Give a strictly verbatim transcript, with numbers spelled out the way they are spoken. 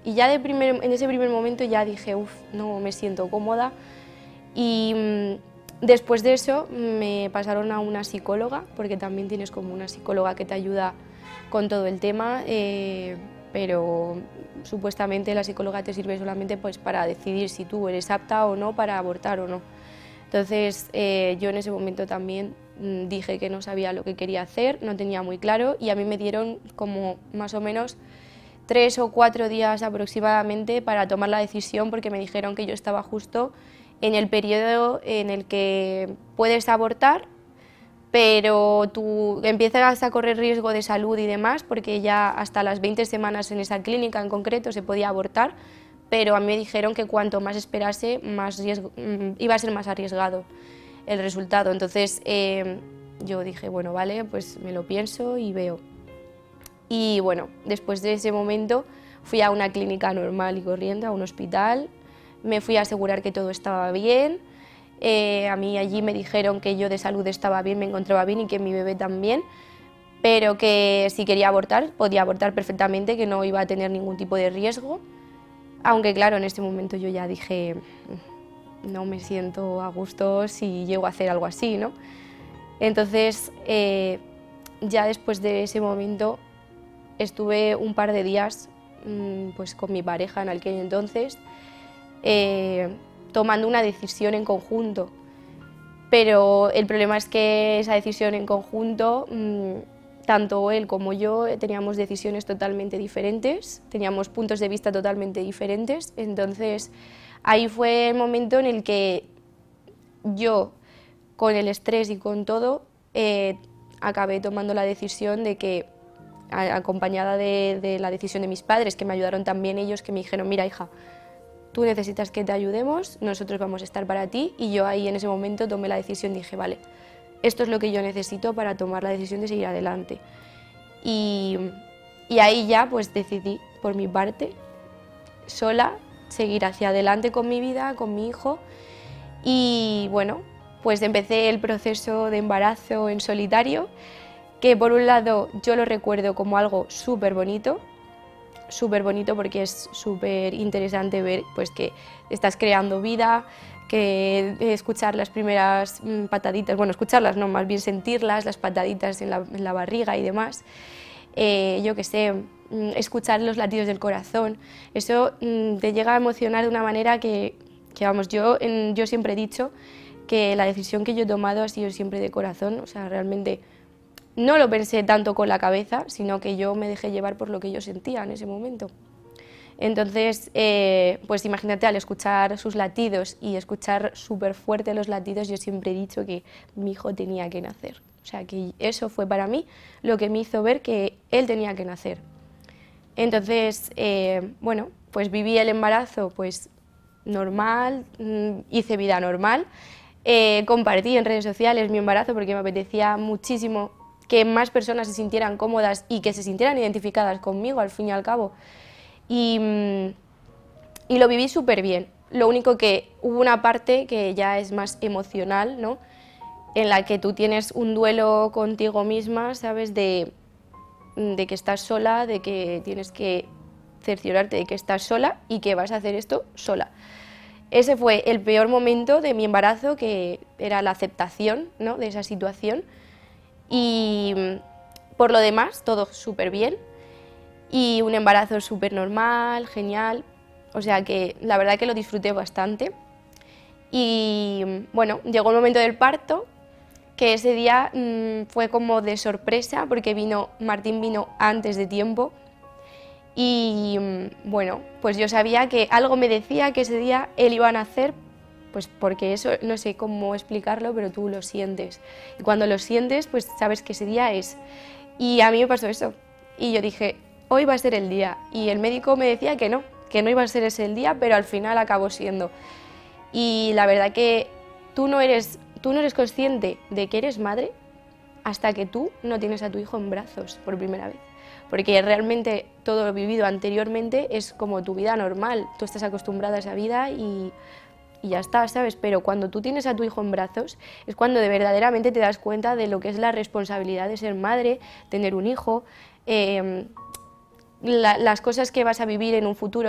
Y ya de primer, en ese primer momento ya dije, uff, no me siento cómoda. Y mmm, después de eso me pasaron a una psicóloga, porque también tienes como una psicóloga que te ayuda con todo el tema, eh, pero supuestamente la psicóloga te sirve solamente pues, para decidir si tú eres apta o no para abortar o no. Entonces eh, yo en ese momento también mmm, dije que no sabía lo que quería hacer, no tenía muy claro, y a mí me dieron como más o menos tres o cuatro días aproximadamente para tomar la decisión, porque me dijeron que yo estaba justo en el periodo en el que puedes abortar, pero tú empiezas a correr riesgo de salud y demás, porque ya hasta las veinte semanas en esa clínica en concreto se podía abortar, pero a mí me dijeron que cuanto más esperase, más riesgo, iba a ser más arriesgado el resultado. Entonces eh, yo dije, bueno, vale, pues me lo pienso y veo. Y bueno, después de ese momento fui a una clínica normal y corriente, a un hospital, me fui a asegurar que todo estaba bien. Eh, a mí allí me dijeron que yo de salud estaba bien, me encontraba bien y que mi bebé también, pero que si quería abortar, podía abortar perfectamente, que no iba a tener ningún tipo de riesgo. Aunque claro, en este momento yo ya dije, no me siento a gusto si llego a hacer algo así, ¿no? Entonces, eh, ya después de ese momento, estuve un par de días mmm, pues, con mi pareja en aquel entonces, eh, tomando una decisión en conjunto, pero el problema es que esa decisión en conjunto, mmm, tanto él como yo teníamos decisiones totalmente diferentes, teníamos puntos de vista totalmente diferentes, entonces ahí fue el momento en el que yo, con el estrés y con todo, eh, acabé tomando la decisión de que, acompañada de, de la decisión de mis padres, que me ayudaron también ellos, que me dijeron, mira hija, tú necesitas que te ayudemos, nosotros vamos a estar para ti, y yo ahí en ese momento tomé la decisión, dije, vale, esto es lo que yo necesito para tomar la decisión de seguir adelante. Y, y ahí ya pues decidí, por mi parte, sola, seguir hacia adelante con mi vida, con mi hijo, y bueno, pues empecé el proceso de embarazo en solitario, que por un lado yo lo recuerdo como algo súper bonito, súper bonito porque es súper interesante ver pues, que estás creando vida, que escuchar las primeras pataditas, bueno, escucharlas no, más bien sentirlas, las pataditas en la, en la barriga y demás, eh, yo qué sé, escuchar los latidos del corazón, eso mm, te llega a emocionar de una manera que, que vamos, yo, en, yo siempre he dicho que la decisión que yo he tomado ha sido siempre de corazón, o sea, realmente no lo pensé tanto con la cabeza, sino que yo me dejé llevar por lo que yo sentía en ese momento. Entonces, eh, pues imagínate, al escuchar sus latidos y escuchar súper fuerte los latidos, yo siempre he dicho que mi hijo tenía que nacer. O sea, que eso fue para mí lo que me hizo ver que él tenía que nacer. Entonces, eh, bueno, pues viví el embarazo pues normal, hice vida normal, eh, compartí en redes sociales mi embarazo porque me apetecía muchísimo que más personas se sintieran cómodas y que se sintieran identificadas conmigo, al fin y al cabo. Y, y lo viví súper bien. Lo único que hubo una parte que ya es más emocional, ¿no? En la que tú tienes un duelo contigo misma, ¿sabes? De, de que estás sola, de que tienes que cerciorarte de que estás sola y que vas a hacer esto sola. Ese fue el peor momento de mi embarazo, que era la aceptación, ¿no? De esa situación. Y por lo demás, todo súper bien. Y un embarazo súper normal, genial. O sea que la verdad que lo disfruté bastante. Y bueno, llegó el momento del parto, que ese día mmm, fue como de sorpresa, porque vino, Martín vino antes de tiempo. Y bueno, pues yo sabía que algo me decía que ese día él iba a nacer, pues porque eso, no sé cómo explicarlo, pero tú lo sientes. Y cuando lo sientes, pues sabes que ese día es. Y a mí me pasó eso. Y yo dije, hoy va a ser el día. Y el médico me decía que no, que no iba a ser ese el día, pero al final acabó siendo. Y la verdad que tú no eres, tú no eres consciente de que eres madre hasta que tú no tienes a tu hijo en brazos por primera vez. Porque realmente todo lo vivido anteriormente es como tu vida normal, tú estás acostumbrada a esa vida y, y ya está, ¿sabes? Pero cuando tú tienes a tu hijo en brazos es cuando de verdaderamente te das cuenta de lo que es la responsabilidad de ser madre, tener un hijo, eh, la, las cosas que vas a vivir en un futuro.